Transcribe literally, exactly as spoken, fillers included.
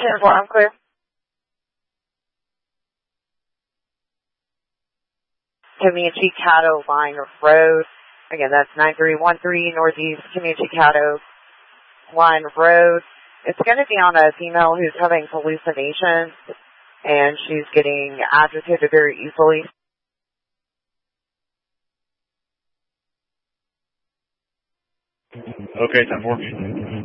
ten four, I'm clear. Comanche Caddo Line Road. Again, that's nine three one three Northeast Comanche Caddo Line Road. It's going to be on a female who's having hallucinations, and she's getting agitated very easily. Okay, ten four.